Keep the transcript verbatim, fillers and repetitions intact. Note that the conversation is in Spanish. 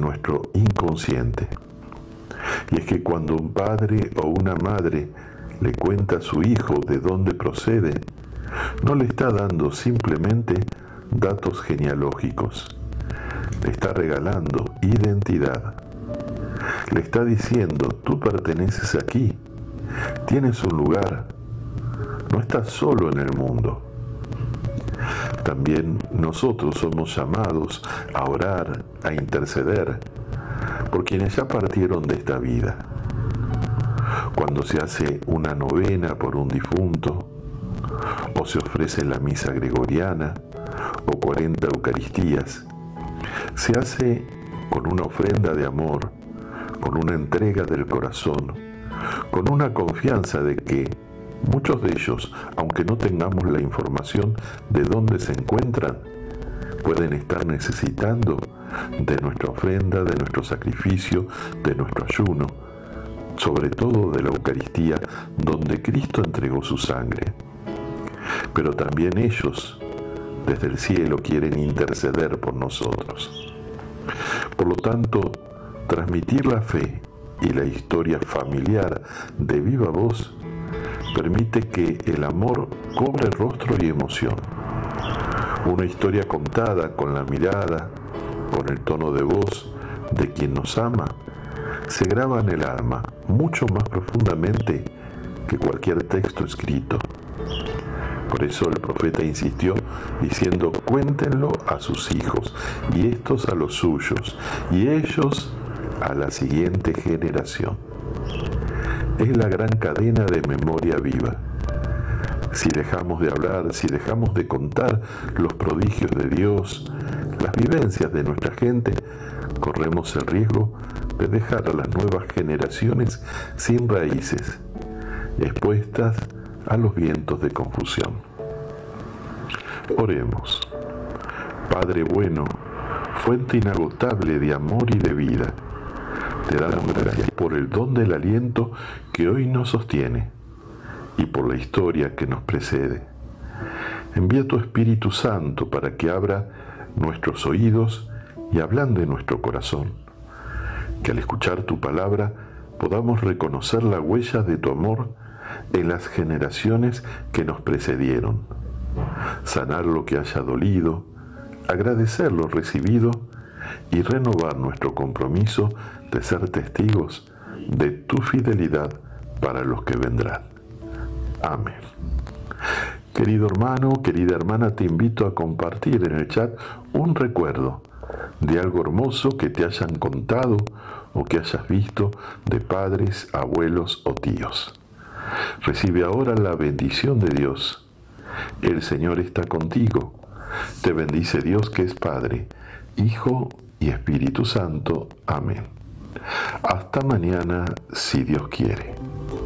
nuestro inconsciente. Y es que cuando un padre o una madre le cuenta a su hijo de dónde procede, no le está dando simplemente datos genealógicos, le está regalando identidad. Le está diciendo, tú perteneces aquí, tienes un lugar, no estás solo en el mundo. También nosotros somos llamados a orar, a interceder por quienes ya partieron de esta vida. Cuando se hace una novena por un difunto, o se ofrece la misa gregoriana, o cuarenta Eucaristías, se hace con una ofrenda de amor, con una entrega del corazón, con una confianza de que muchos de ellos, aunque no tengamos la información de dónde se encuentran, pueden estar necesitando de nuestra ofrenda, de nuestro sacrificio, de nuestro ayuno, sobre todo de la Eucaristía, donde Cristo entregó su sangre. Pero también ellos, desde el cielo, quieren interceder por nosotros. Por lo tanto, transmitir la fe y la historia familiar de viva voz permite que el amor cobre rostro y emoción. Una historia contada con la mirada, con el tono de voz de quien nos ama, se graba en el alma mucho más profundamente que cualquier texto escrito. Por eso el profeta insistió diciendo, cuéntenlo a sus hijos, y estos a los suyos, y ellos a la siguiente generación. Es la gran cadena de memoria viva. Si dejamos de hablar, si dejamos de contar los prodigios de Dios, las vivencias de nuestra gente, corremos el riesgo de dejar a las nuevas generaciones sin raíces, expuestas a los vientos de confusión. Oremos. Padre bueno, fuente inagotable de amor y de vida, te damos gracias por el don del aliento que hoy nos sostiene y por la historia que nos precede. Envía tu Espíritu Santo para que abra nuestros oídos y ablande nuestro corazón, que al escuchar tu palabra podamos reconocer la huella de tu amor en las generaciones que nos precedieron, sanar lo que haya dolido, agradecer lo recibido y renovar nuestro compromiso de ser testigos de tu fidelidad para los que vendrán. Amén. Querido hermano, querida hermana, te invito a compartir en el chat un recuerdo de algo hermoso que te hayan contado o que hayas visto de padres, abuelos o tíos. Recibe ahora la bendición de Dios. El Señor está contigo. Te bendice Dios que es Padre, Hijo y Espíritu Santo. Amén. Hasta mañana, si Dios quiere.